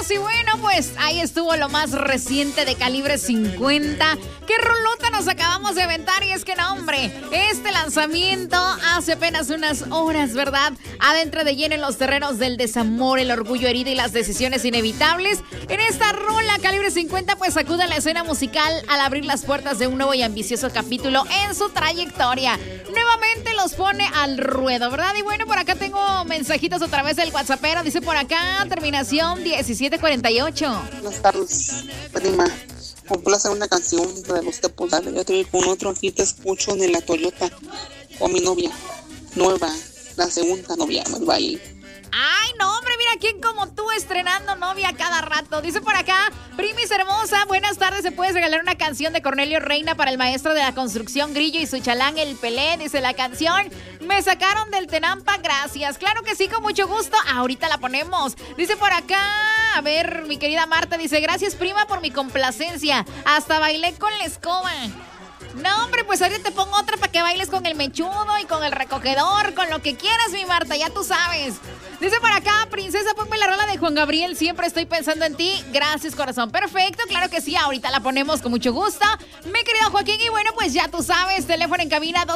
amigos. Y bueno, pues ahí estuvo lo más reciente de Calibre 50. ¿Qué rolota nos acabamos de aventar? Y es que no, hombre, este lanzamiento hace apenas unas horas, ¿verdad? Adentra de lleno en los terrenos del desamor, el orgullo herido y las decisiones inevitables. En esta rola, Calibre 50 pues sacude la escena musical al abrir las puertas de un nuevo y ambicioso capítulo en su trayectoria. Nuevamente los pone al ruedo, ¿verdad? Y bueno, por acá tengo mensajitos a través del WhatsAppero. Dice por acá, terminación 1748. Buenas tardes, prima. Complace una canción de los Tepos. Yo estoy con otro aquí, te escucho de la Toyota con mi novia nueva, la segunda novia, me va a ir. Ay, no, hombre, mira quién como tú estrenando novia cada rato. Dice por acá, primis hermosa, buenas tardes, ¿se puedes regalar una canción de Cornelio Reina para el maestro de la construcción Grillo y su chalán El Pelé? Dice la canción, me sacaron del Tenampa, gracias. Claro que sí, con mucho gusto, ahorita la ponemos. Dice por acá, a ver, mi querida Marta, dice, gracias prima por mi complacencia, hasta bailé con la escoba. No, hombre, pues ahorita te pongo otra para que bailes con el mechudo y con el recogedor, con lo que quieras, mi Marta, ya tú sabes. Dice por acá, princesa, ponme la rola de Juan Gabriel, siempre estoy pensando en ti. Gracias, corazón. Perfecto, claro que sí, ahorita la ponemos con mucho gusto. Mi querido Joaquín, y bueno, pues ya tú sabes, teléfono en cabina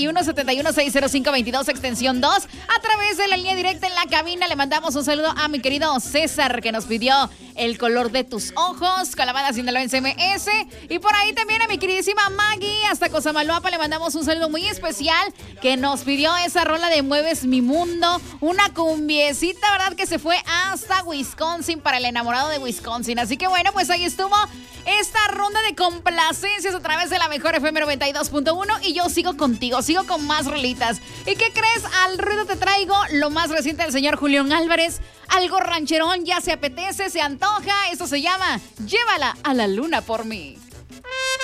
271-7160522, extensión 2. A través de la línea directa en la cabina le mandamos un saludo a mi querido César, que nos pidió El color de tus ojos, con la banda Sinaloa en CMS. Y por ahí también a mi queridísima Maggie, hasta Cosamaloapa, le mandamos un saludo muy especial, que nos pidió esa rola de Mueves mi mundo, una cumbiecita, ¿verdad? Que se fue hasta Wisconsin para el enamorado de Wisconsin. Así que bueno, pues ahí estuvo esta ronda de complacencias a través de la mejor FM 92.1 y yo sigo contigo, sigo con más rolitas. ¿Y qué crees? Al ruido te traigo lo más reciente del señor Julián Álvarez, algo rancherón, ya se apetece, se antoja, eso se llama Llévala a la luna por mí.